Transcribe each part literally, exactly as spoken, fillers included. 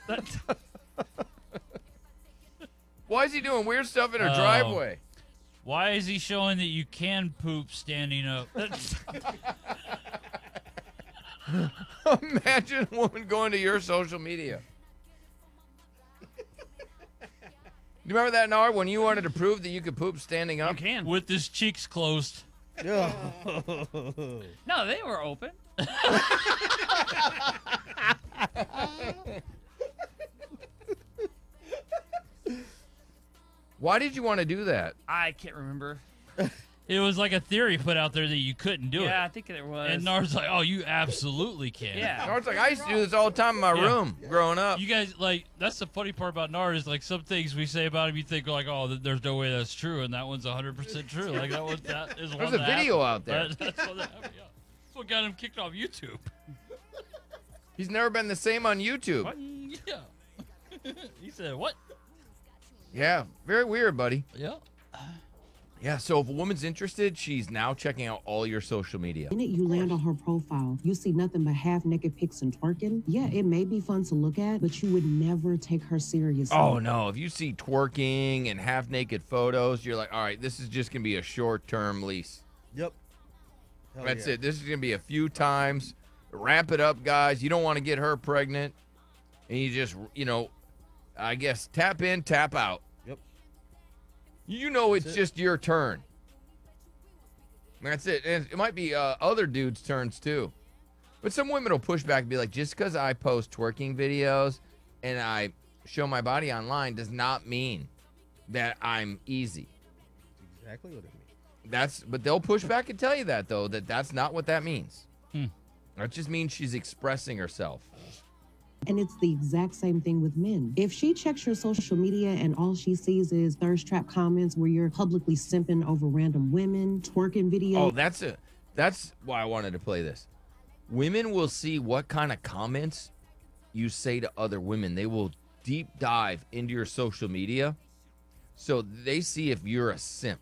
Why is he doing weird stuff in her Oh. driveway? Why is he showing that you can poop standing up? Imagine a woman going to your social media. You remember that, Nard, when you wanted to prove that you could poop standing up? You can. With his cheeks closed. No, they were open. Why did you want to do that? I can't remember. It was like a theory put out there that you couldn't do yeah, it. I think it was. And Nard's like, oh, you absolutely can. Yeah. Nard's like, I used to do this all the time in my Yeah. room growing up. You guys, like, that's the funny part about Nard is, like, some things we say about him, you think, like, oh, th- there's no way that's true, and that one's one hundred percent true. Like, that one, that is one There's a that video happened. out there. That- that's, what that happened, yeah. That's what got him kicked off YouTube. He's never been the same on YouTube. What? Yeah. He said, what? Yeah, very weird, buddy. Yeah. Yeah, so if a woman's interested, she's now checking out all your social media. The minute you land on her profile, you see nothing but half-naked pics and twerking. Yeah, it may be fun to look at, but you would never take her seriously. Oh, no. If you see twerking and half-naked photos, you're like, all right, this is just going to be a short-term lease. Yep. Hell That's yeah. it. This is going to be a few times. Wrap it up, guys. You don't want to get her pregnant. And you just, you know, I guess tap in, tap out. Yep. You know it's That's it. just your turn. That's it. And it might be uh, other dudes' turns, too. But some women will push back and be like, just because I post twerking videos and I show my body online does not mean that I'm easy. Exactly what it means. That's, but they'll push back and tell you that, though, that that's not what that means. Hmm. That just means she's expressing herself. And it's the exact same thing with men. If she checks your social media and all she sees is thirst trap comments where you're publicly simping over random women, twerking videos. Oh, that's a, that's why I wanted to play this. Women will see what kind of comments you say to other women. They will deep dive into your social media, so they see if you're a simp.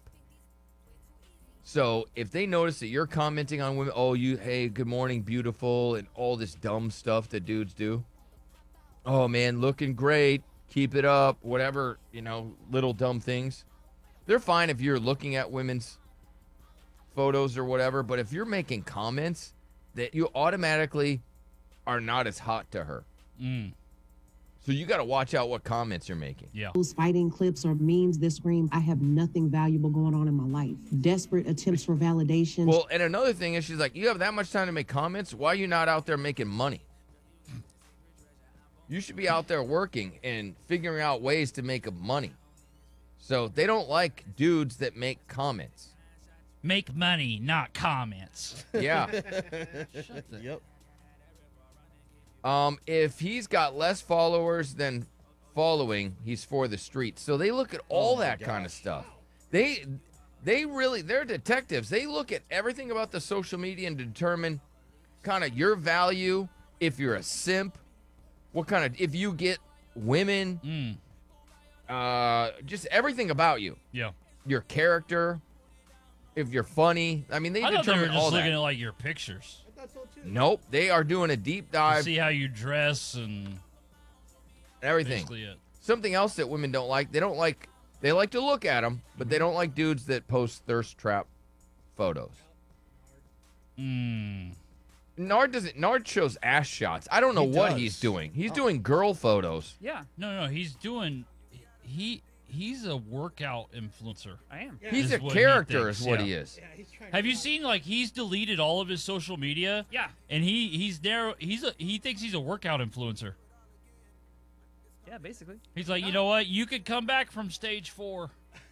So if they notice that you're commenting on women, oh, you, hey, good morning, beautiful, and all this dumb stuff that dudes do. Oh, man, looking great. Keep it up. Whatever, you know, little dumb things. They're fine if you're looking at women's photos or whatever, but if you're making comments that you automatically are not as hot to her. Mm. So you got to watch out what comments you're making. Yeah. Those fighting clips or memes that scream, I have nothing valuable going on in my life. Desperate attempts for validation. Well, and another thing is she's like, you have that much time to make comments? Why are you not out there making money? You should be out there working and figuring out ways to make money. So they don't like dudes that make comments. Make money, not comments. Yeah. Yep. Um, if he's got less followers than following, he's for the streets. So they look at all Oh my that kind of gosh. stuff. They they really they're detectives. They look at everything about the social media and determine kind of your value, if you're a simp, what kind of if you get women, Mm. uh just everything about you. Yeah. Your character, if you're funny. I mean, they I thought they were determine just all looking that. at, like, your pictures. I thought so too. Nope, they are doing a deep To dive, see how you dress and everything. basically it. Something else that women don't like, they don't like, they like to look at them, but they don't like dudes that post thirst trap photos. Mm. Nard doesn't, Nard shows ass shots. I don't know He what does. he's doing. He's Oh. doing girl photos. Yeah, No, no, he's doing. He he's a workout influencer. I am. Yeah. He's Is a what he character thinks, is what yeah. he is. Yeah, he's trying Have to you seen like he's deleted all of his social media? Yeah. And he he's narrow. He's a he thinks he's a workout influencer. Yeah, basically. He's like, you know what? You could come back from stage four.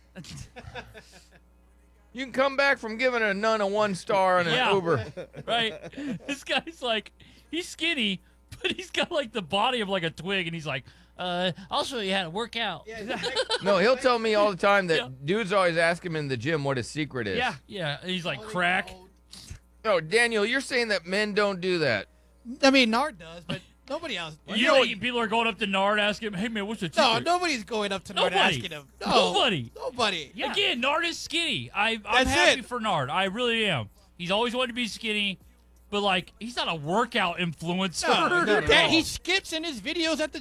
You can come back from giving a nun a one star on an Yeah. Uber. Right? This guy's like, he's skinny, but he's got like the body of like a twig, and he's like, uh, I'll show you how to work out. Yeah, he's like, No, he'll tell me all the time that Yeah. dudes always ask him in the gym what his secret is. Yeah. Yeah, and he's like crack. Oh, Daniel, you're saying that men don't do that. I mean, Nard does, but nobody else. You know, what, people are going up to Nard asking him, hey man, what's the No, secret? nobody's going up to Nard Nobody. asking him. No, Nobody. Nobody. Yeah. Again, Nard is skinny. I, I'm That's happy it. for Nard. I really am. He's always wanted to be skinny, but like he's not a workout influencer. No, Not at that, all. he skips in his videos at the